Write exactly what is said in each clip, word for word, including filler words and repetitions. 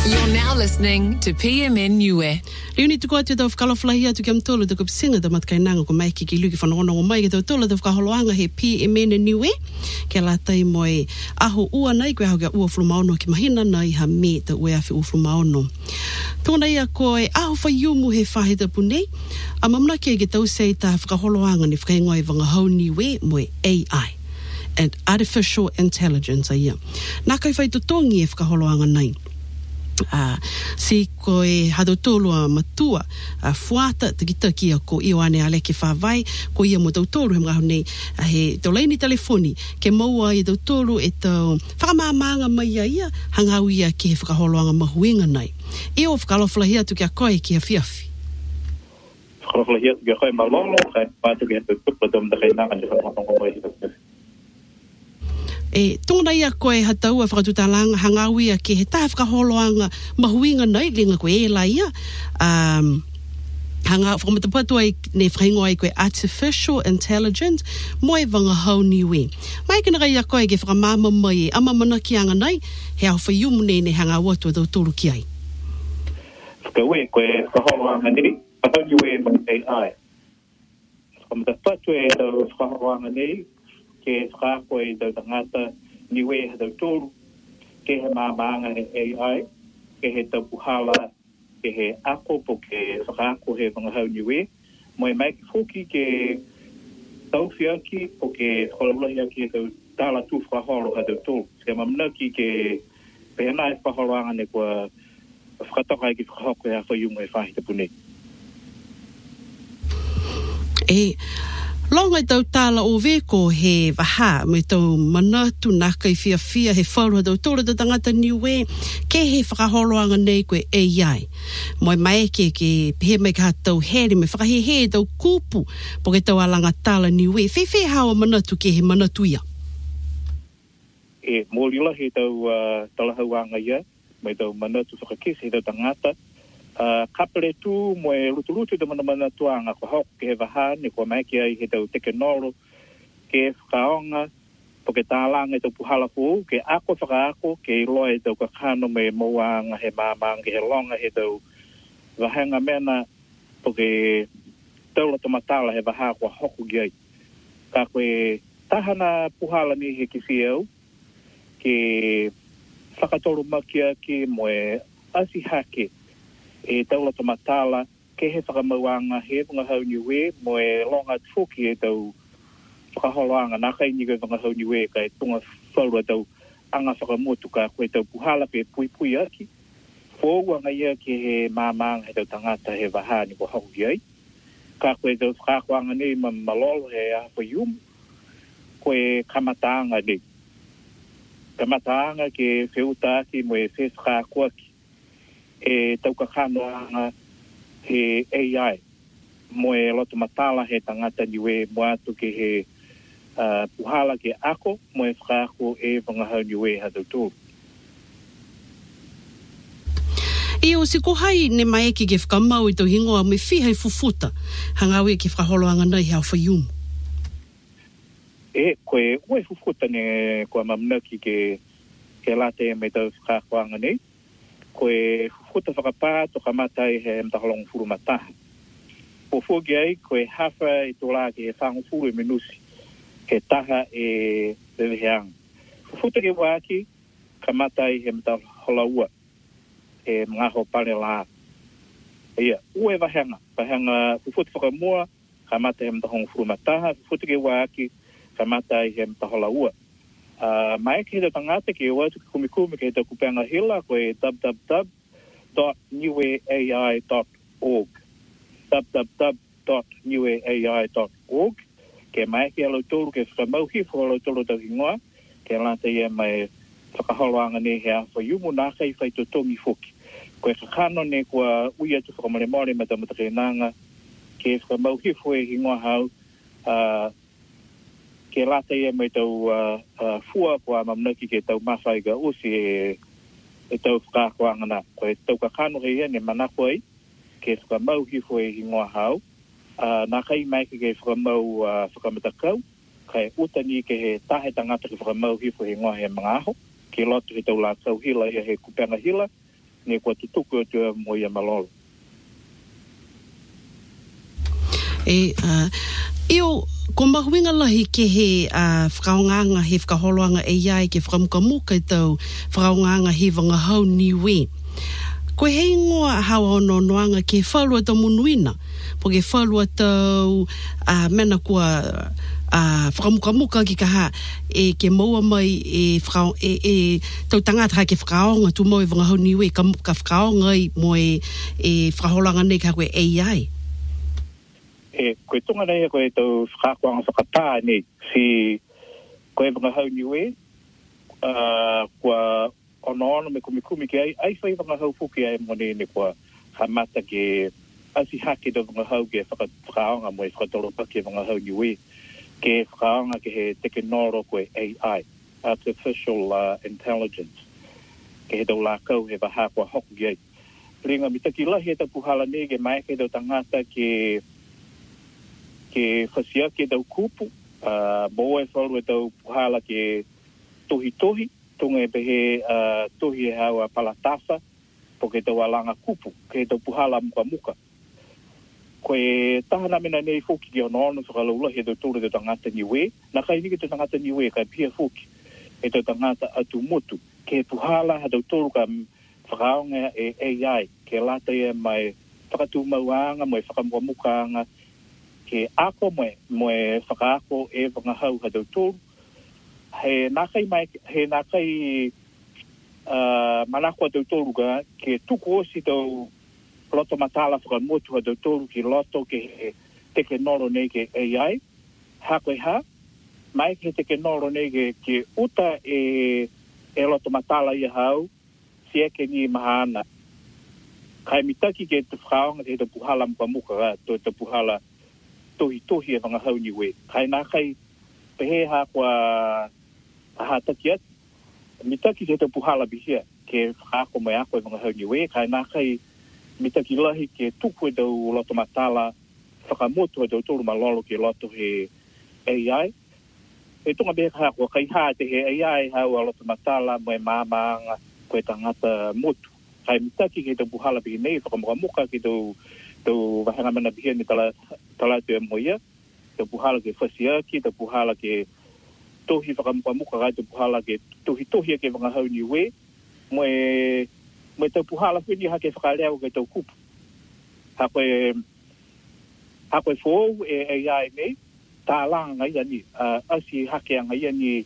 You're now listening to P M N Niue. Leoni tuko atu tau whakalawhalahi atu kia mtolo tuko pisinga ta matkainanga ko mai ki ki luki whanongonongo mai ki tau tolo tau whakaholoanga he P M N Niue. Kia la tai moe aho ua nei koe hau kia ua flumaono ki mahina nei ha me ta ue awhi ua flumaono. Tōna ia koe aho whaiumu he whahe ta punei. A mamna kia ki tau sei ta whakaholoanga ni whakaingoa i wangahau Niue moe A I. And artificial intelligence a ia. Nā kai whai tutongi e whakaholoanga nei. Uh, si koe hadotolo a matua a uh, fuata te kita kia ko Ioane Aleke whawai ko ia mo tautoro he mga nei uh, he tau leini telefoni ke maua i tautoro e tau whakamamanga mai a ia hangau ia ki he whakaholoanga mahuinga nei i o whakalofalahia tu kia koe ki a fiafi whakalofalahia tu kia koe malolo kai pātu kia tu tupatom da kai nanga ni whakamongo mai hi e tōna ia koe hataua whakatutalanga hangau ia ke he taha whakaholoanga mahuinga nei linga koe e la ia um, hanga whakamatapatu ai ne whaingoa ai koe artificial intelligence moe wangahau Niue mai kena kai ia koe ke whakamama mai e ama mana ki anga nei he au whaiumu nei ne hanga watu tau tolu ki ai whakaue koe whakaholoanga nei whakahau Niue mai A I whakamatapatu e tau whakaholoanga nei ke whakaako e tau tangata Niue he tau tōru, ke he māmaanga he A I, ke he tau puhala, ke he ako po ke whakaako he wangahau Niue, mo e mai ki whoki ke tau whiaki po ke whakalulahi aki he tau tāla tū whakaholo he tau tōru. Ke mamna ki ke pehena e whakaholoanga ne kua whakatoka e ki whakahoko e a whaiumu e whahi te pune. E... Longa tau tala o veko he waha me tau manatu naka i fia fia he whaurua tau tōra tau tangata Niue ke he whakaholoanga nei koe A I. Moe mai ke ke he mai ka tau here me whakahehe tau kupu po ke tau alanga tala Niue. Whewhe hawa manatu ke he manatu ia? E mōlila he tau uh, talahauanga ia me tau manatu whakakese he tau tangata. Uh, kapere tu mo e rutu-rutu te mana-mana tuanga ko hoko ke he waha ni ko mai ki ai he tau teke noro ke whakaonga po ke tālanga e tau puhala fu ke ako whakaako ke i loa e tau kakano me moanga he māmanga he longa he tau wahanga mena po ke taula tamatala he waha ko hoko ki ai ka koe tahana puhala ni he kisi au ke whakatoro makia ki mo e asi hake e taula tamatala ke he whakamauanga he wangahau Niue mo e longa tuki e tau whakaholoanga nā kai niga wangahau Niue ka e tunga whaura tau anga whakamotu ka koe tau puhala pe pui pui aki fōuanga ia ke he māmanga he tau tangata he waha ni ko hau ki ai ka koe tau whakakoanga nei ma malolo he ahapa iumu koe kamataanga nei kamataanga ke whiuta aki mo e whe whakakoa ki e tau kakanoanga he A I mo e loto matala he tangata Niue mo atu ke he uh, puhala ke ako mo e whakaako e wangahau Niue ha tau tōru. E o si kohai ne mai ki ke whakamau i tau hingoa me whihai fufuta hangau e ke whakaholoanga nei hau whaiumu. E koe ue fufuta ne koa mamnaki ke ke late me tau whakakoanga nei koe fufuta whakapā to kamatai he mtaholong furu mataha. Po fugi ai koe hawha i tō lā ke he whangu furu e menusi ke taha e leweheanga. Fufuta ke waki kamatai he mtaholaua e ngaho pare lā. Ia, ue wahanga. Wahanga fufuta whakamua kamatai he mtaholong furu mataha. Fufuta ke waki kamatai he mtaholaua. Uh, mai ke he tangata ke watu ke kumikume ke he tau kupenga hila koe w w w dot niue a i dot org w w w dot niue a i dot org ke mai ke alo tōru ke whakamauhi whakalo tōru tau hingoa ke lata ia mai whakaholoanga ne he awha iumu nā kai whai totongi whoki koe kakano ne kua uia tu whakamare-more ma tamatake nanga ke whakamauhi whue hingoa hau uh, ke lata ia mai tau uh, uh, fua kua mamnaki ke tau mawhai ka usi e, e tau whakakoanga na. Koe tau kakano he ia ne manako ai ke whakamau hifo e hingoa hau. Uh, nā kai mai ke ke whakamau uh, whakamatakau kai utani ke he tahe tangata ke whakamau hifo e hingoa he mga aho. Ke lotu he tau lātau hila ia he kupenga hila. ne kua tutuku o tua mo ia malolo. E, uh, io, ko mahuinga lahi ke he uh, whakaonganga he whakaholoanga e iai ke whakamukamuka i tau whakaonganga he wangahau niwe. Ko he ingoa hawa ono noanga ke whalua tau munuina, po ke whalua tau uh, mena kua uh, whakamukamuka ki kaha e ke maua mai e, whakao, e, e tau tangata ha ke whakaonga tu mo e wangahau niwe ka, ka whakaonga i mo e, e whakaholanga nei ka koe A I. E koe tunga nei koe tau whakakuanga whakatā nei si koe wangahau niwe uh, kua ono ono me kumi kumi ke ai ai whai wangahau fuki ai mone ne kua hamata ke asi hake do wangahau ke whakaonga mo e whakatoropa ke wangahau niwe ke whakaonga ke he teke noro koe A I, Artificial uh, Intelligence, ke he tau lākau he waha kua hoku ki ai. Ringa mitaki lahi e tau puhala nei ke mai ke tau tangata ke ke whasia ke tau kupu, uh, mo e whauru e tau puhala ke tohi tohi, tunga e pehe uh, tohi e hawa palatasa, po ke tau alanga kupu, ke tau puhala muka muka. Koe tahana mena nei fuki ki ono ono whakalaula he tau tūra te tangata niwe, na kai nike te tangata niwe kai pia fuki, e tau tangata atu motu, ke puhala ha tau tūru ka whakaonga e A I, ke lata e mai whakatumauanga, mai whakamuamukanga, ke ako moe, moe whakaako e wangahau ha tau tūru, he nākai mai, he nākai uh, manako tau tōru ka, ke tuku osi tau loto matala whakamotu ha tau tōru ki loto ke he teke noro nei ke A I, ha koe ha, mai ke teke noro nei ke, ke uta e, e loto matala i hau, si eke ni mahana. Kai mitaki ke te whakaonga te te puhala mpamuka ka, to te puhala tohi tohi e wangahau niwe. Kai nākai pehe ha kua aha taki atu. Mitaki te te puhala bihia ke whakaako mai ako e wangahau niwe. Kai nākai mitaki lahi ke tuku e tau loto matala whakamotu e tau tōru malolo ke loto he A I. E tunga beha ka kua kai haa te he A I hau a loto matala mo e māmaanga koe tangata motu. Kai mitaki ke tau puhala bihi nei whakamukamuka ke tau tau wahanga mana bihi ni tala, tala te moia. Tau puhala ke whasiaki, tau puhala ke tohi whakamukamuka kai tau puhala ke tohi tohi ke wangahau niwe. Mo e Mai tau puhala whini hake whakareo ke tau kupu. Ha koe, ha koe whou e A I nei, tā langa ngai ani, uh, asi hake anga ani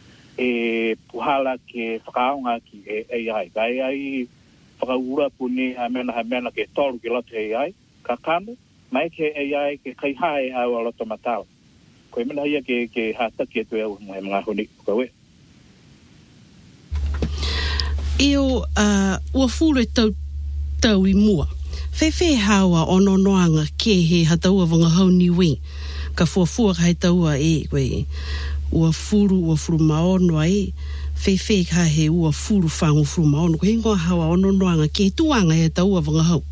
e puhala ke whakaonga ki e A I. Kai ai whakaura puni ha mena ha mena ke toru ki loto A I, ka kamo, mai ke A I ke kai hae hau a loto matala. Koe mena hia ke, ke hataki e tu e au mo he mga honi, koe. Eo, uh, ua fure tau, tau i mua. Whewhe hawa ono noanga ke he hataua wangahau niwe. Ka fuafua ka he taua e, koe, ua furu, ua furu maono ai. Whewhe ka he ua furu whangu furu maono. Ko hingoa hawa ono noanga ke tuanga he taua wangahau.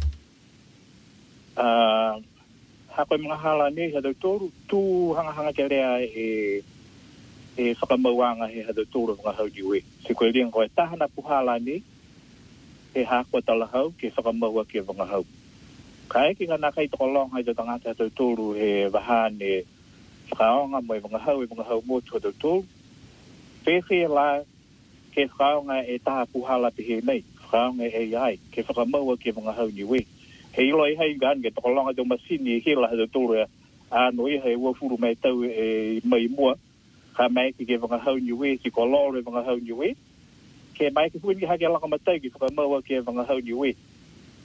Uh, ha koe mga hala nei, ha tau tōru, tū hanga hanga ke rea e e whakamauanga he hado tōra wangahau niwe. Se koe ringa koe tahana puhala ni, he hākua talahau ke whakamaua ke wangahau. Ka eke ngā nākai tokolong hai tō tangata hado tōru he wahane whakaonga mo e wangahau e wangahau motu hado tōru. Whewhe la ke whakaonga e taha puhala te he nei, whakaonga e A I, ke whakamaua ke wangahau niwe. He ilo e hei gaan ke tokolonga tō masini e hila hado tōru a no e hei uafuru mai tau e mai mua. Ka mai ki ke wangahau niwe, ki ko lore wangahau niwe. Ke mai ki puini hake laka matai ki whakamaua ke wangahau niwe.